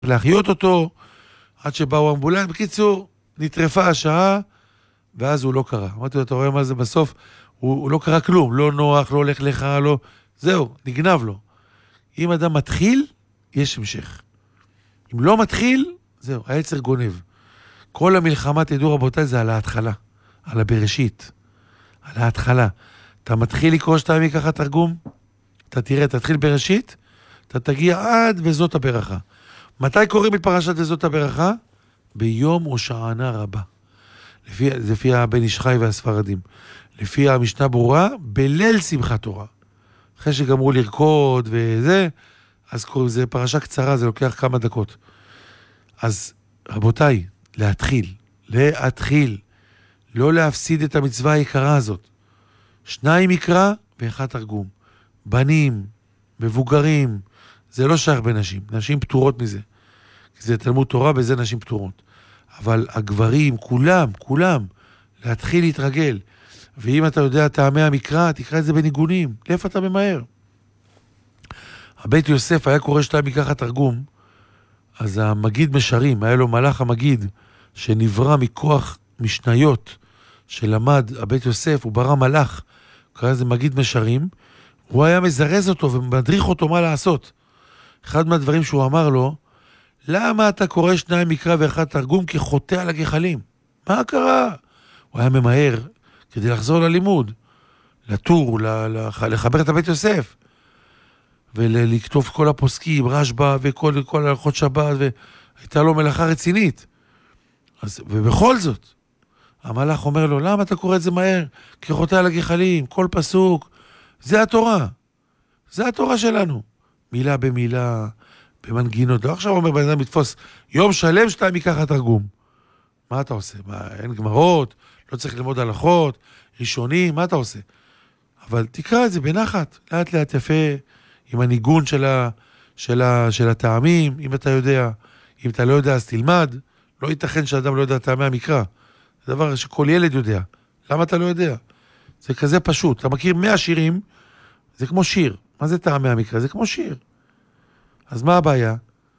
להחיות אותו, עד שבאו אמבולנס. בקיצור, נטרפה השעה, ואז הוא לא קרה. אמרתי לו, אתה רואה מה זה בסוף? הוא לא קרה כלום, לא נוח, לא הולך לך, לא... זהו, נגנב לו. אם אדם מתחיל, יש המשך. אם לא מתחיל, זהו, היצר גונב. כל המלחמה, תדעו רבותיי, זה על ההתחלה, על הבראשית, על ההתחלה. אתה מתחיל לקרוא 2 ככה תרגום, אתה תראה, תתחיל בראשית, אתה תגיע עד וזאת הברכה. מתי קוראים את פרשת וזאת הברכה? ביום הושענא רבה. לפי הבן איש חי והספרדים. לפי המשנה ברורה, בליל שמחת תורה. אחרי שגמרו לרקוד וזה, אז קוראים, זה פרשה קצרה, זה לוקח כמה דקות. אז רבותיי, להתחיל, לא להפסיד את המצווה היקרה הזאת. 2 מקרא ו1 תרגום. בנים, מבוגרים, זה לא שייך בנשים, נשים פטורות מזה. זה תלמוד תורה, בזה נשים פטורות. אבל הגברים, כולם, להתחיל להתרגל. ואם אתה יודע טעמי המקרא, תקרא את זה בניגונים. לאיפה אתה ממהר? הבית יוסף היה קורא 2 מככה תרגום, אז המגיד משרים, היה לו מלאך המגיד, שנברא מכוח משניות, שלמד הבית יוסף, הוא ברא מלאך, קרא לזה מגיד משרים, הוא היה מזרז אותו ומדריך אותו מה לעשות. אחד מהדברים שהוא אמר לו, למה אתה קורא 2 מקרא ו1 תרגום כחוטא על הגחלים? מה קרה? הוא היה ממהר כדי לחזור ללימוד, לטור, לחבר את הבית יוסף, ולכתוב כל הפוסקים, רשב"א וכל הלכות שבת, והייתה לו מלאכה רצינית. ובכל זאת, המלאך אומר לו, למה אתה קורא את זה מהר? כחוטא על הגחלים, כל פסוק, זה התורה. זה התורה שלנו. מילה במילה, במנגינות. לא עכשיו אומר, בן אדם מתפוס יום שלם 2 מככה תרגום. מה אתה עושה? אין גמרות, לא צריך ללמוד הלכות, ראשונים, מה אתה עושה? אבל תקרא את זה בנחת, לאט לאט יפה, עם הניגון של הטעמים, אם אתה יודע. אם אתה לא יודע, אז תלמד. לא ייתכן שאדם לא יודע טעמי המקרא. זה דבר שכל ילד יודע. למה אתה לא יודע? זה כזה פשוט. אתה מכיר 100 שירים, זה כמו שיר. מה זה טעמי המקרא? זה כמו שיר. אז מה הבעיה?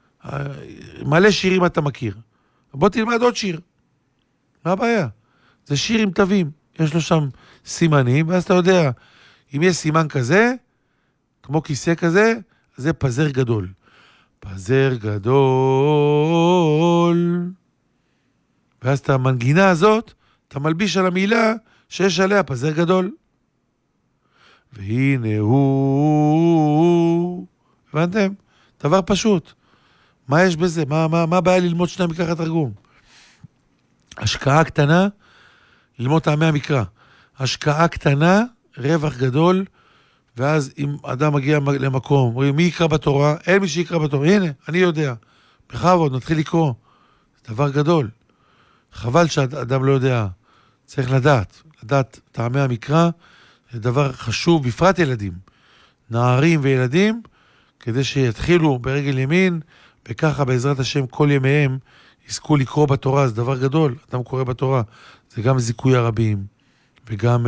מלא שירים אתה מכיר. בוא תלמד עוד שיר. מה הבעיה? זה שיר עם תווים. יש לו שם סימנים, ואז אתה יודע, אם יש סימן כזה, כמו כיסא כזה, זה פזר גדול. פזר גדול. ואז את המנגינה הזאת, אתה מלביש על המילה שיש עליה פזר גדול. והנה הוא. הבנתם? דבר פשוט. מה יש בזה? מה הבעיה ללמוד 2 מככה תרגום? השקעה קטנה, ללמוד טעמי המקרא. השקעה קטנה, רווח גדול, ואז אם אדם מגיע למקום, אומרים, מי יקרא בתורה? אין מי שיקרא בתורה. הנה, אני יודע. בכבוד, נתחיל לקרוא. זה דבר גדול. חבל שאדם לא יודע. צריך לדעת טעמי המקרא, זה דבר חשוב, בפרט ילדים. נערים וילדים, כדי שיתחילו ברגל ימין, וככה בעזרת השם כל ימיהם יזכו לקרוא בתורה. זה דבר גדול, אדם קורא בתורה. זה גם זיכוי הרבים, וגם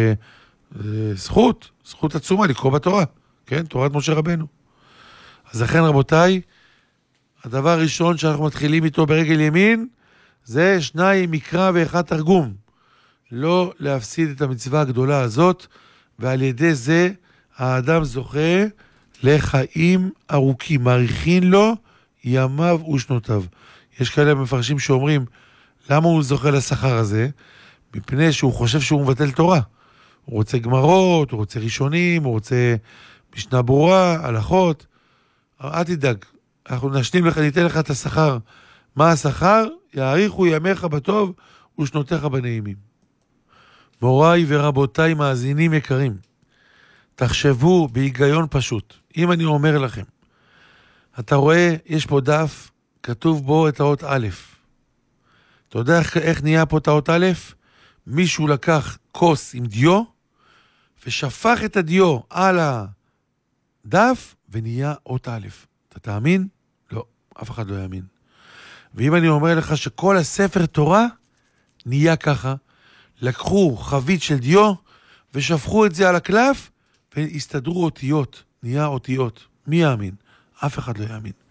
זכות עצומה לקרוא בתורה. כן, תורת משה רבנו. אז לכן רבותיי, הדבר הראשון שאנחנו מתחילים איתו ברגל ימין, זה 2 מקרא ו1 תרגום. לא להפסיד את המצווה הגדולה הזאת, ועל ידי זה האדם זוכה לחיים ארוכים, מאריכין לו ימיו ושנותיו. יש כאלה מפרשים שאומרים, למה הוא זוכה לשכר הזה? מפני שהוא חושב שהוא מבטל תורה. הוא רוצה גמרות, הוא רוצה ראשונים, הוא רוצה משנה ברורה, הלכות. אל תדאג, אנחנו נשלים לך, ניתן לך את השכר. מה השכר? יאריכו ימיך בטוב ושנותיך בנעימים. מוריי ורבותיי מאזינים יקרים, תחשבו בהיגיון פשוט. אם אני אומר לכם, אתה רואה, יש פה דף, כתוב בו את האות א'. אתה יודע איך נהיה פה את האות א'? מישהו לקח כוס עם דיו, ושפך את הדיו על הדף, ונהיה אות א'. אתה תאמין? לא, אף אחד לא יאמין. ואם אני אומר לך שכל הספר תורה נהיה ככה, לקחו חבית של דיו, ושפכו את זה על הקלף, והסתדרו אותיות, נהיה אותיות. מי יאמין? אף אחד לא יאמין.